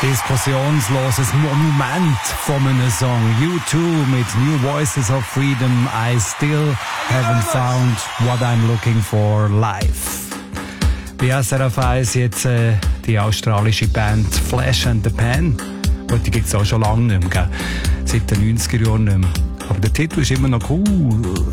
Diskussionsloses Monument von einem Song. U2 mit New Voices of Freedom. I still haven't found what I'm looking for live. Bei SRF 1 jetzt die australische Band Flash and the Pan. Die gibt es auch schon lange nicht mehr, gell? Seit den 90er Jahren nicht mehr. Aber der Titel ist immer noch cool.